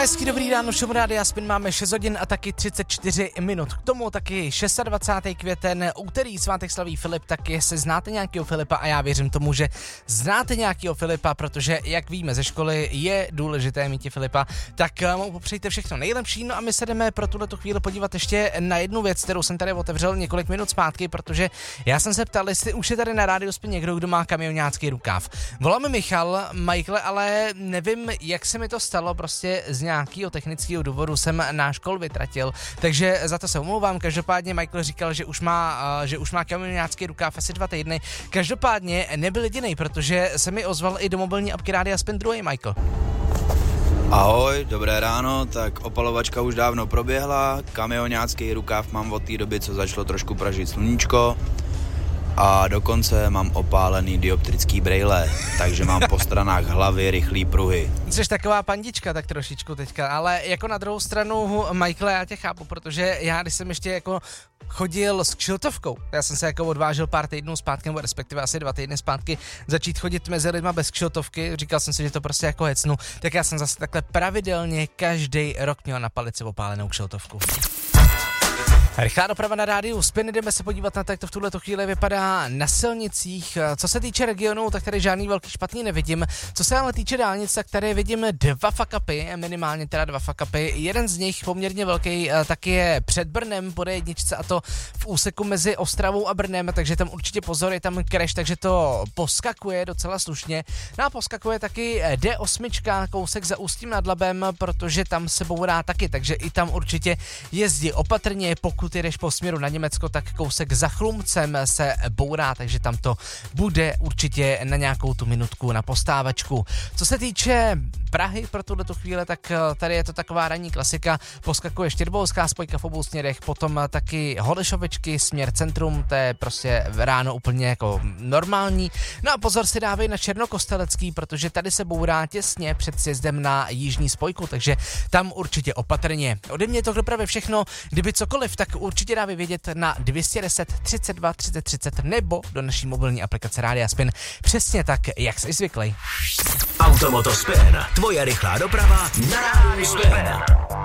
Hezký dobrý ráno, všem Rádia Spin, máme 6 hodin a taky 34 minut. K tomu taky 26. květen, úterý, svátek slaví Filip, tak jestli znáte nějakého Filipa, a já věřím tomu, že znáte nějakého Filipa, protože jak víme ze školy, je důležité mít Filipa, tak mu popřejte všechno nejlepší. No a my se jdeme pro tuhletu chvíli podívat ještě na jednu věc, kterou jsem tady otevřel několik minut zpátky, protože já jsem se ptal, jestli už je tady na Rádiu Spin někdo, kdo má kamioňácký rukáv. Volá mi Michael, ale nevím, jak se mi to stalo, prostě z nějakého technického důvodu jsem náš kol vytratil, takže za to se omlouvám. Každopádně Michael říkal, že už má kamioňácký rukáv asi 2 týdny. Každopádně nebyl jediný, protože se mi ozval i do mobilní apky Rádia Spin druhý Michael. Ahoj, dobré ráno, tak opalovačka už dávno proběhla, kamioňácký rukáv mám od té doby, co začalo trošku pražit sluníčko a dokonce mám opálený dioptrický brejle, takže mám po stranách hlavy rychlý pruhy. Jsi taková pandička tak trošičku teďka, ale jako na druhou stranu, Michael, já tě chápu, protože já, když jsem ještě jako chodil s kšiltovkou, já jsem se jako odvážil pár týdnů zpátky, nebo respektive asi 2 týdny zpátky, začít chodit mezi lidma bez kšiltovky, říkal jsem si, že to prostě jako hecnu, tak já jsem zase takhle pravidelně každý rok měl na palici opálenou kšiltovku. Rychlá doprava na rádiu Spin, jdeme se podívat na to, jak to v tuhleto chvíli vypadá na silnicích. Co se týče regionu, tak tady žádný velký špatný nevidím. Co se ale týče dálnic, tak tady vidím 2 fuck-upy, minimálně teda 2 fuck-upy. Jeden z nich poměrně velký, tak je před Brnem po D1, a to v úseku mezi Ostravou a Brnem, takže tam určitě pozor, je tam crash, takže to poskakuje docela slušně. No a poskakuje taky D8, kousek za Ústím nad Labem, protože tam se bourá taky, takže i tam určitě jezdí opatrně. Pokud jdeš po směru na Německo, tak kousek za Chlumcem se bourá, takže tam to bude určitě na nějakou tu minutku na postávačku. Co se týče Prahy pro tuhletu chvíli, tak tady je to taková ranní klasika, poskakuje Štěrboholská spojka v obou směrech, potom taky Holešovičky, směr centrum, to je prostě ráno úplně jako normální. No a pozor si dávej na Černokostelecký, protože tady se bourá těsně před sjezdem na jižní spojku, takže tam určitě opatrně. Ode mě to k dopravě všechno, kdyby cokoliv, tak určitě dávej vědět na 210 32 30 30 nebo do naší mobilní aplikace Rádia Spin. Přesně tak, jak jsi zvyklý. Automoto Spin, tvoje rychlá doprava na Rádiu Spin.